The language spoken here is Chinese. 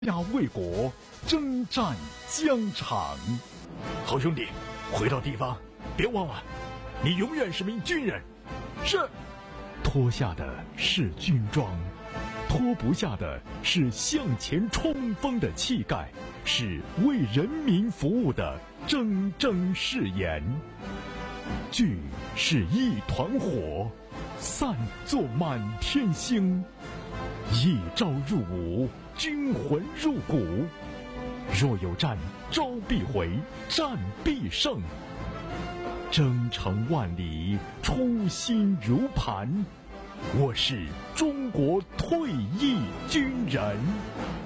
家为国，征战疆场。 好兄弟，回到地方，别忘了，你永远是名军人。 是。脱下的是军装，脱不下的是向前冲锋的气概，是为人民服务的铮铮誓言。聚是一团火，散作满天星。一朝入伍，军魂入骨。若有战，招必回，战必胜。征程万里，初心如磐。我是中国退役军人。